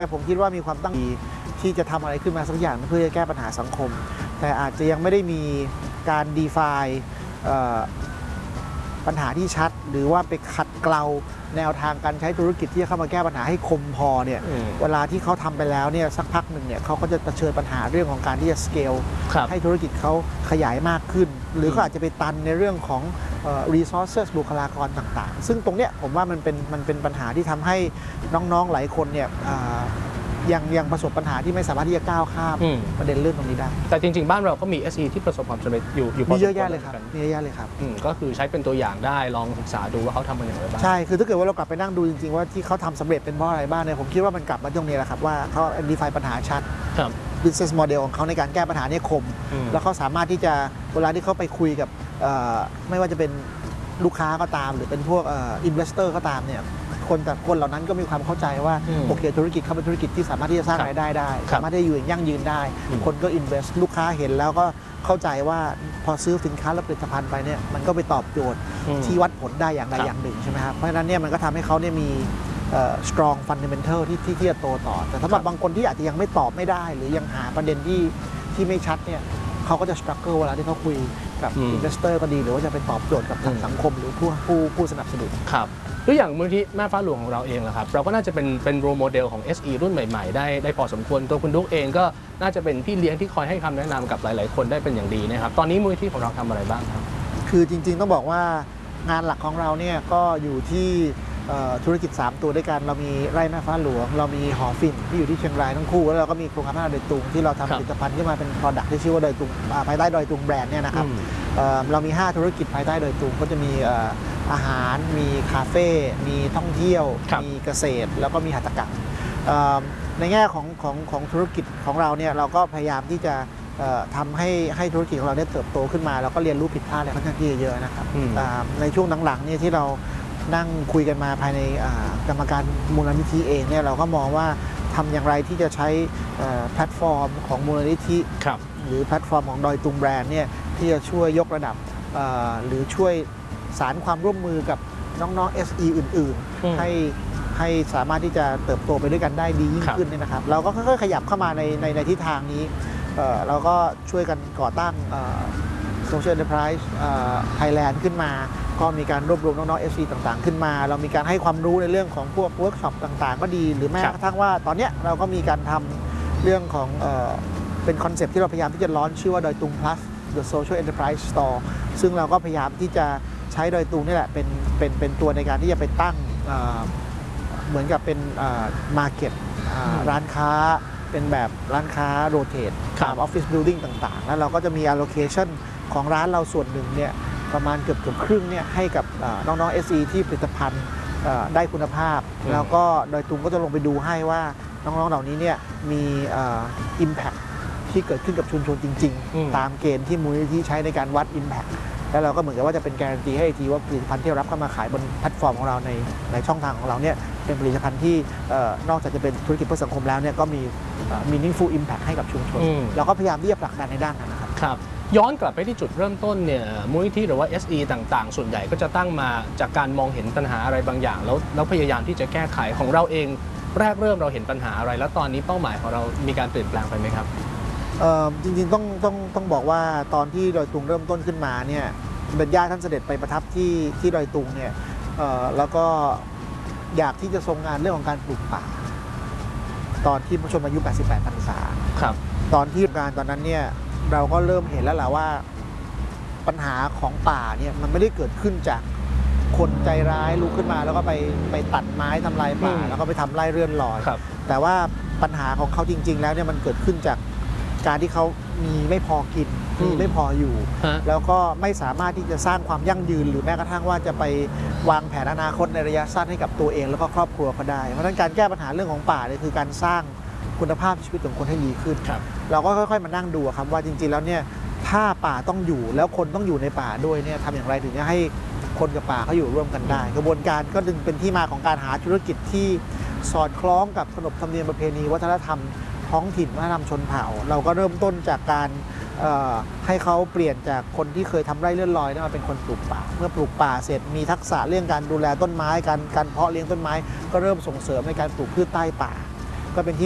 ผมคิดว่ามีความตั้งใจที่จะทำอะไรขึ้นมาสักอย่างเพื่อจะแก้ปัญหาสังคมแต่อาจจะยังไม่ได้มีการ define ปัญหาที่ชัดหรือว่าไปขัดเกลาแนวทางการใช้ธุรกิจที่จะเข้ามาแก้ปัญหาให้คมพอเนี่ยเวลาที่เขาทำไปแล้วเนี่ยสักพักหนึ่งเนี่ยเขาก็จะเผชิญปัญหาเรื่องของการที่จะ scale ให้ธุรกิจเขาขยายมากขึ้นหรือเขาอาจจะไปตันในเรื่องของresources บุคลากรต่างๆซึ่งตรงเนี้ยผมว่ามันเป็นปัญหาที่ทำให้น้องๆหลายคนเนี่ยยังประสบปัญหาที่ไม่สามารถที่จะก้าวข้ามประเด็นเรื่องตรงนี้ได้แต่จริงๆบ้านเราก็มี SE ที่ประสบความสำเร็จอยู่มีเยอะแยะเลยครับมีเยอะแยะเลยครับก็คือใช้เป็นตัวอย่างได้ลองศึกษาดูว่าเขาทำมันอย่างไรบ้างใช่คือถ้าเกิดว่าเรากลับไปนั่งดูจริงๆว่าที่เขาทำสำเร็จเป็นเพราะอะไรบ้างเนี่ยผมคิดว่ามันกลับมาตรงนี้แหละครับว่าเขา define ปัญหาชัด business model ของเขาในการแก้ปัญหาเนี่ยคมแล้วเขาสามารถที่จะเวลาที่เขาไปคุยกับไม่ว่าจะเป็นลูกค้าก็ตามหรือเป็นพวกinvestor ก็ตามเนี่ยคนเหล่านั้นก็มีความเข้าใจว่าโอเคธุรกิจเขาเป็นธุรกิจที่สามารถที่จะสร้างรายได้ได้สามารถที่จะอยู่อย่างยั่งยืนได้คนก็ invest ลูกค้าเห็นแล้วก็เข้าใจว่าพอซื้อสินค้าและผลิตภัณฑ์ไปเนี่ยมันก็ไปตอบโจทย์ที่วัดผลได้อย่างใดอย่างหนึ่งใช่ไหมครับเพราะฉะนั้นเนี่ยมันก็ทำให้เขาเนี่ยมีstrong fundamental ที่จะโตต่อแต่สำหรับบางคนที่อาจจะยังไม่ตอบไม่ได้หรือยังหาประเด็นที่ไม่ชัดเนี่ยเขาก็จะ struggle เวลาที่เขาคุยกับ investor ก็ดีหรือว่าจะไปตอบโจทย์กับทางสังคมหรือผู้สนับสนุนครับตัวอย่างมูลนิธิแม่ฟ้าหลวงของเราเองแหละครับเราก็น่าจะเป็นโรโมเดลของ SE รุ่นใหม่ๆได้พอสมควรตัวคุณดุ๊กเองก็น่าจะเป็นพี่เลี้ยงที่คอยให้คำแนะนำกับหลายๆคนได้เป็นอย่างดีนะครับตอนนี้มูลนิธิของเราทำอะไรบ้างครับคือจริงๆต้องบอกว่างานหลักของเราเนี่ยก็อยู่ที่ธุรกิจ3ตัวด้วยกันเรามีไร่แม่ฟ้าหลวงเรามีหอฝิ่นที่อยู่ที่เชียงรายทั้งคู่แล้วเราก็มีโครงการพัฒนาดอยตุงที่เราทำผลิตภัณฑ์ขึ้นมาเป็น product ที่ชื่อว่าดอยตุงภายใต้ดอยตุงแบรนด์เนี่ยนะครับเรามี5ธุรกิจภายใต้ดอยตุงก็จะมีอาหารมีคาเฟ่มีท่องเที่ยวมีเกษตรแล้วก็มีหัตถกรรมในแง่ของธุรกิจของเราเนี่ยเราก็พยายามที่จะทำให้ธุรกิจของเราได้เติบโตขึ้นมาแล้วก็เรียนรู้ผิดพลาดอะไรค่อนข้างที่เยอะนะครับในช่วงหลังๆเนี่ยที่เรานั่งคุยกันมาภายในกรรมการมูลนิธิเองเนี่ยเราก็มองว่าทำอย่างไรที่จะใช้แพลตฟอร์มของมูลนิธิหรือแพลตฟอร์มของดอยตุงแบรนด์เนี่ยที่จะช่วยยกระดับหรือช่วยสารความร่วมมือกับน้องๆ SE อื่นๆให้สามารถที่จะเติบโตไปด้วยกันได้ดียิ่งขึ้นเนี่ยนะครับเราก็ค่อยๆขยับเข้ามาในทิศทางนี้เราก็ช่วยกันก่อตั้งSocial Enterprise Thailand ขึ้นมาก็มีการรวบรวมน้องๆ SE ต่างๆขึ้นมาเรามีการให้ความรู้ในเรื่องของพวกเวิร์กช็อปต่างๆก็ดีหรือแม้กระทั่งว่าตอนนี้เราก็มีการทำเรื่องของเป็นคอนเซ็ปต์ที่เราพยายามที่จะล้อนชื่อว่าดอยตุง plus the social enterprise store ซึ่งเราก็พยายามที่จะใช้ดอยตุงนี่แหละเป็นตัวในการที่จะไปตั้งเหมือนกับเป็นmarket ร้านค้าเป็นแบบร้านค้าโรเตทออฟฟิศบิลดิ้งต่างๆแล้วเราก็จะมี allocation ของร้านเราส่วนหนึ่งเนี่ยประมาณเกือบครึ่งเนี่ยให้กับน้องๆ SE ที่ผลิตภัณฑ์ได้คุณภาพแล้วก็ดอยตุงก็จะลงไปดูให้ว่าน้องๆเหล่านี้เนี่ยมี impact ที่เกิดขึ้นกับชุมชนจริงๆตามเกณฑ์ที่มูลนิธิใช้ในการวัด impact แล้วเราก็เหมือนกับว่าจะเป็นการันตีให้ทีว่าผลิตภัณฑ์ที่รับเข้ามาขายบนแพลตฟอร์มของเราในช่องทางของเราเนี่ยเป็นผลิตภัณฑ์ที่นอกจากจะเป็นธุรกิจเพื่อสังคมแล้วเนี่ยก็มี meaningful impact ให้กับชุมชนเราก็พยายามที่จะผลักดันในด้านนั้นนะครับย้อนกลับไปที่จุดเริ่มต้นเนี่ยมูลนิธิหรือว่า SE ต่างๆส่วนใหญ่ก็จะตั้งมาจากการมองเห็นปัญหาอะไรบางอย่างแล้วพยายามที่จะแก้ไขของเราเองแรกเริ่มเราเห็นปัญหาอะไรแล้วตอนนี้เป้าหมายของเรามีการเปลี่ยนแปลงไปไหมครับจริงๆต้องบอกว่าตอนที่ดอยตุงเริ่มต้นขึ้นมาเนี่ยบรรยาท่านเสด็จไปประทับที่ดอยตุงเนี่ยแล้วก็อยากที่จะทรงงานเรื่องของการปลูกป่าตอนที่พระชนมายุ88 พรรษาตอนที่งานตอนนั้นเนี่ยเราก็เริ่มเห็นแล้วแหละว่าปัญหาของป่าเนี่ยมันไม่ได้เกิดขึ้นจากคนใจร้ายลุกขึ้นมาแล้วก็ไปตัดไม้ทำลายป่าแล้วก็ไปทำไร่เรื่อนลอยแต่ว่าปัญหาของเขาจริงๆแล้วเนี่ยมันเกิดขึ้นจากการที่เขามีไม่พอกินมีไม่พออยู่แล้วก็ไม่สามารถที่จะสร้างความยั่งยืนหรือแม้กระทั่งว่าจะไปวางแผนอนาคตในระยะสั้นให้กับตัวเองแล้วก็ครอบครัวเขาได้เพราะฉะนั้นการแก้ปัญหาเรื่องของป่าเนี่ยคือการสร้างคุณภาพชีวิตของคนให้ดีขึ้นเราก็ค่อยๆมานั่งดูครับว่าจริงๆแล้วเนี่ยถ้าป่าต้องอยู่แล้วคนต้องอยู่ในป่าด้วยเนี่ยทำอย่างไรถึงจะให้คนกับป่าเขาอยู่ร่วมกันได้กระบวนการก็จึงเป็นที่มาของการหาธุรกิจที่สอดคล้องกับขนบธรรมเนียมประเพณีวัฒนธรรมท้องถิ่นวัฒนธรรมชนเผ่าเราก็เริ่มต้นจากการให้เขาเปลี่ยนจากคนที่เคยทำไร่เลื่อนลอยมาเป็นคนปลูกป่าเมื่อปลูกป่าเสร็จมีทักษะเรื่องการดูแลต้นไม้การเพาะเลี้ยงต้นไม้ก็เริ่มส่งเสริมในการปลูกพืชใต้ป่าก็เป็นที่